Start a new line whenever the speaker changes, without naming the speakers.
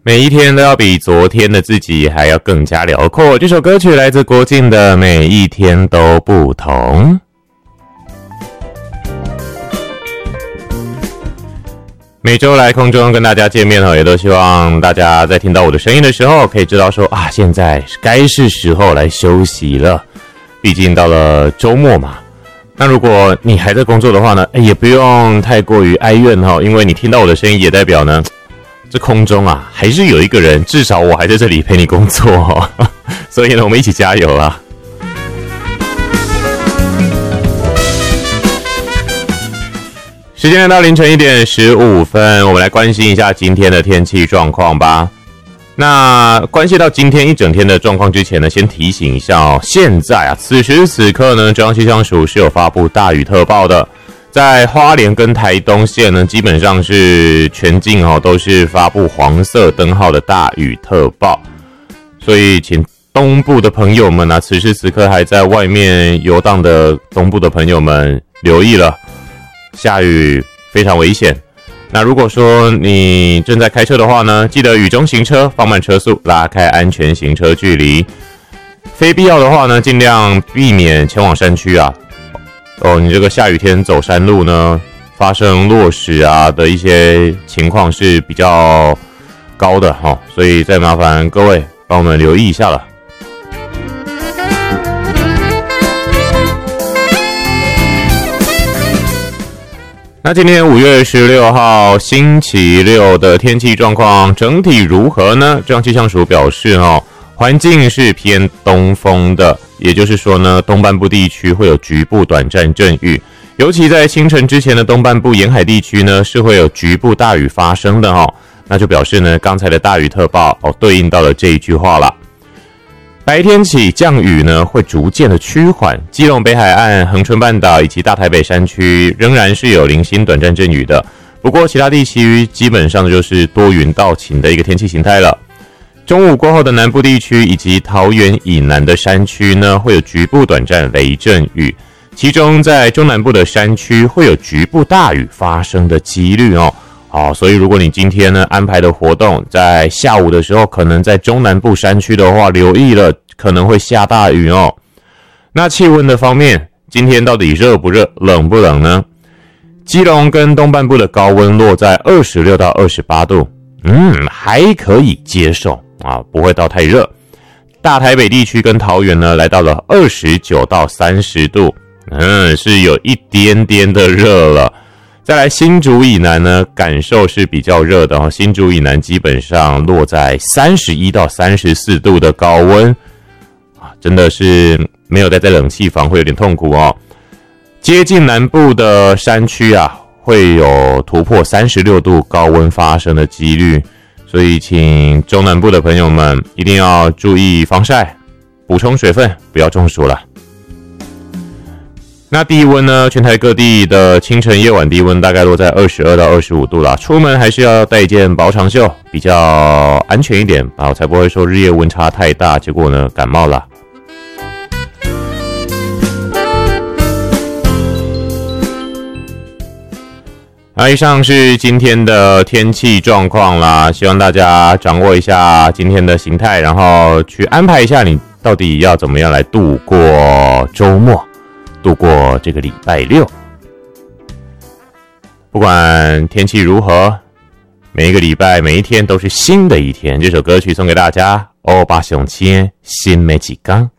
每一天都要比昨天的自己还要更加辽阔。这首歌曲来自郭静的《每一天都不同》。每周来空中跟大家见面也都希望大家在听到我的声音的时候，可以知道说啊，现在该是时候来休息了。毕竟到了周末嘛。那如果你还在工作的话呢，也不用太过于哀怨因为你听到我的声音，也代表呢，这空中啊，还是有一个人，至少我还在这里陪你工作所以呢，我们一起加油啦！时间来到凌晨1点15分，我们来关心一下今天的天气状况吧。那关系到今天一整天的状况之前呢，先提醒一下现在此时此刻呢，中央气象署是有发布大雨特报的。在花莲跟台东县呢，基本上是全境都是发布黄色灯号的大雨特报，所以请东部的朋友们此时此刻还在外面游荡的东部的朋友们留意了，下雨非常危险。那如果说你正在开车的话呢，记得雨中行车，放慢车速，拉开安全行车距离。非必要的话呢，尽量避免前往山区你这个下雨天走山路呢，发生落石的一些情况是比较高的所以再麻烦各位帮我们留意一下了。那今天5月16号星期六的天气状况整体如何呢？中央气象署表示环境是偏东风的，也就是说呢，东半部地区会有局部短暂阵雨，尤其在清晨之前的东半部沿海地区呢，是会有局部大雨发生的那就表示呢，刚才的大雨特报对应到了这一句话了。白天起降雨呢会逐渐的趋缓，基隆北海岸、恒春半岛以及大台北山区仍然是有零星短暂阵雨的，不过其他地区基本上就是多云到晴的一个天气形态了。中午过后的南部地区以及桃园以南的山区呢，会有局部短暂雷阵雨，其中在中南部的山区会有局部大雨发生的几率所以如果你今天呢安排的活动在下午的时候，可能在中南部山区的话，留意了可能会下大雨那气温的方面，今天到底热不热，冷不冷呢？基隆跟东半部的高温落在26到28度，还可以接受不会到太热。大台北地区跟桃园呢，来到了29到30度，是有一点点的热了。再来新竹以南呢，感受是比较热的新竹以南基本上落在31到34度的高温真的是没有待在冷气房会有点痛苦接近南部的山区会有突破36度高温发生的几率，所以请中南部的朋友们一定要注意防晒，补充水分，不要中暑了。那低温呢，全台各地的清晨夜晚低温大概落在22到25度啦，出门还是要带一件薄长袖，比较安全一点才不会说日夜温差太大，结果呢感冒了。以上是今天的天气状况啦，希望大家掌握一下今天的形态，然后去安排一下你到底要怎么样来度过周末，度过这个礼拜六。不管天气如何，每一个礼拜每一天都是新的一天。这首歌曲送给大家，欧巴熊亲新美几刚。